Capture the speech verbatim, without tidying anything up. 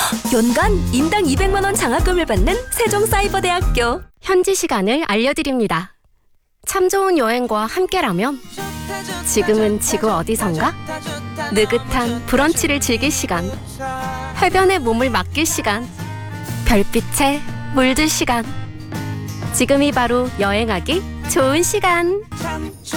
연간 인당 이백만 원 장학금을 받는 세종사이버대학교. 현지 시간을 알려드립니다. 참 좋은 여행과 함께라면 지금은 지구 어디선가? 느긋한 브런치를 즐길 시간, 해변에 몸을 맡길 시간, 별빛에 물들 시간. 지금이 바로 여행하기 좋은 시간.